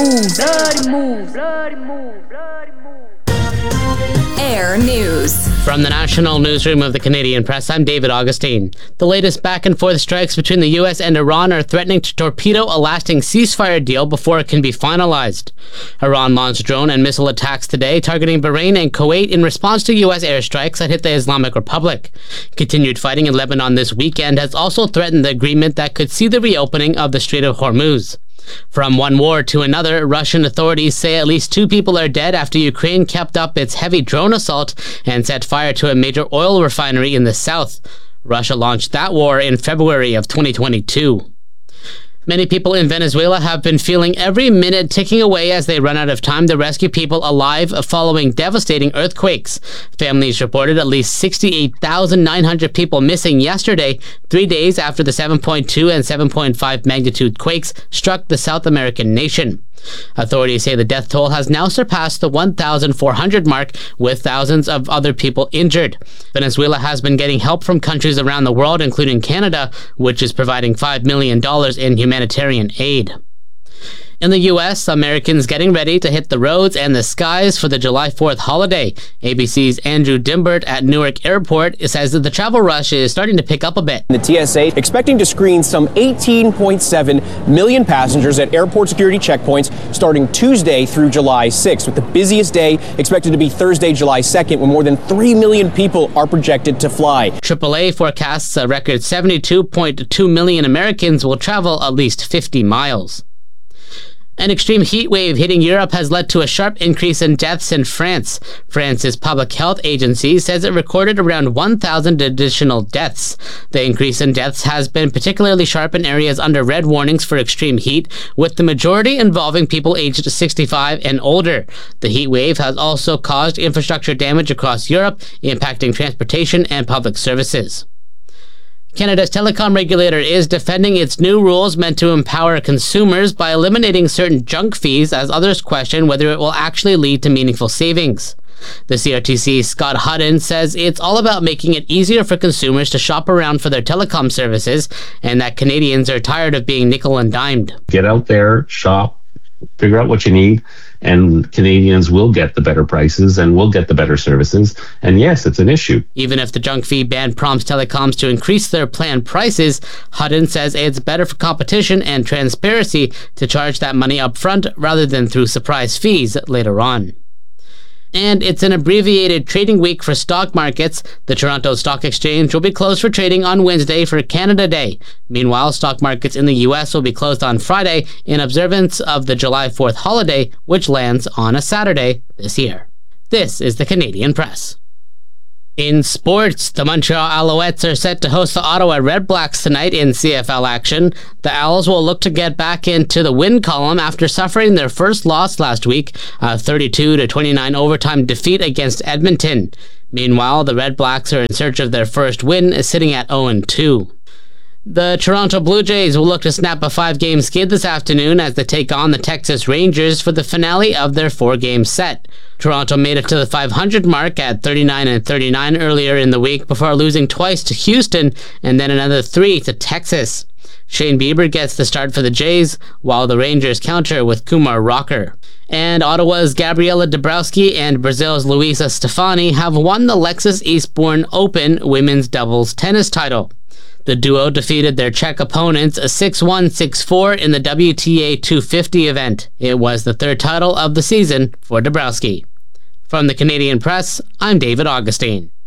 Air News. From the National Newsroom of the Canadian Press, I'm David Augustine. The latest back-and-forth strikes between the U.S. and Iran are threatening to torpedo a lasting ceasefire deal before it can be finalized. Iran launched drone and missile attacks today, targeting Bahrain and Kuwait in response to U.S. airstrikes that hit the Islamic Republic. Continued fighting in Lebanon this weekend has also threatened the agreement that could see the reopening of the Strait of Hormuz. From one war to another, Russian authorities say at least 2 people are dead after Ukraine kept up its heavy drone assault and set fire to a major oil refinery in the south. Russia launched that war in February of 2022. Many people in Venezuela have been feeling every minute ticking away as they run out of time to rescue people alive following devastating earthquakes. Families reported at least 68,900 people missing yesterday, 3 days after the 7.2 and 7.5 magnitude quakes struck the South American nation. Authorities say the death toll has now surpassed the 1,400 mark, with thousands of other people injured. Venezuela has been getting help from countries around the world, including Canada, which is providing $5 million in humanitarian aid. In the U.S., Americans getting ready to hit the roads and the skies for the July 4th holiday. ABC's Andrew Dimbert at Newark Airport says that the travel rush is starting to pick up a bit. The TSA expecting to screen some 18.7 million passengers at airport security checkpoints starting Tuesday through July 6th, with the busiest day expected to be Thursday, July 2nd, when more than 3 million people are projected to fly. AAA forecasts a record 72.2 million Americans will travel at least 50 miles. An extreme heat wave hitting Europe has led to a sharp increase in deaths in France. France's public health agency says it recorded around 1,000 additional deaths. The increase in deaths has been particularly sharp in areas under red warnings for extreme heat, with the majority involving people aged 65 and older. The heat wave has also caused infrastructure damage across Europe, impacting transportation and public services. Canada's telecom regulator is defending its new rules meant to empower consumers by eliminating certain junk fees, as others question whether it will actually lead to meaningful savings. The CRTC's Scott Hutton says it's all about making it easier for consumers to shop around for their telecom services, and that Canadians are tired of being nickel and dimed. Get out there, shop, figure out what you need, and Canadians will get the better prices and will get the better services. And yes, it's an issue. Even if the junk fee ban prompts telecoms to increase their plan prices, Hutton says it's better for competition and transparency to charge that money up front rather than through surprise fees later on. And it's an abbreviated trading week for stock markets. The Toronto Stock Exchange will be closed for trading on Wednesday for Canada Day. Meanwhile, stock markets in the U.S. will be closed on Friday in observance of the July 4th holiday, which lands on a Saturday this year. This is the Canadian Press. In sports, the Montreal Alouettes are set to host the Ottawa Redblacks tonight in CFL action. The Owls will look to get back into the win column after suffering their first loss last week, a 32-29 overtime defeat against Edmonton. Meanwhile, the Redblacks are in search of their first win, sitting at 0-2. The Toronto Blue Jays will look to snap a 5-game skid this afternoon as they take on the Texas Rangers for the finale of their 4-game set. Toronto made it to the 500 mark at 39-39 earlier in the week before losing twice to Houston and then another 3 to Texas. Shane Bieber gets the start for the Jays, while the Rangers counter with Kumar Rocker. And Ottawa's Gabriela Dabrowski and Brazil's Luisa Stefani have won the Lexus Eastbourne Open women's doubles tennis title. The duo defeated their Czech opponents 6-1, 6-4 in the WTA 250 event. It was the third title of the season for Dabrowski. From the Canadian Press, I'm David Augustine.